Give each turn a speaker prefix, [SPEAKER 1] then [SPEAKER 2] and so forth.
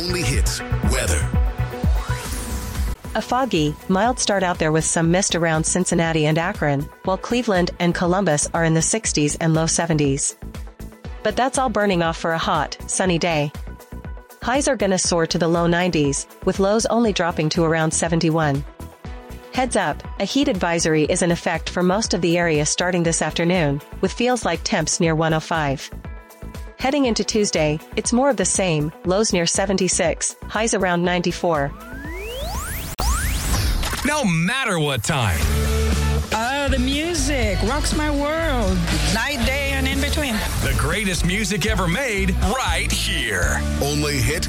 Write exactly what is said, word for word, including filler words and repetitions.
[SPEAKER 1] Only Hits weather.
[SPEAKER 2] A foggy, mild start out there with some mist around Cincinnati and Akron, while Cleveland and Columbus are in the sixties and low seventies. But that's all burning off for a hot, sunny day. Highs are gonna soar to the low nineties, with lows only dropping to around seventy-one. Heads up, a heat advisory is in effect for most of the area starting this afternoon, with feels like temps near one oh five. Heading into Tuesday, it's more of the same, lows near seventy-six, highs around ninety-four.
[SPEAKER 3] No matter what time.
[SPEAKER 4] Oh, the music rocks my world. Night, day, and in between.
[SPEAKER 3] The greatest music ever made, right here.
[SPEAKER 1] Only Hit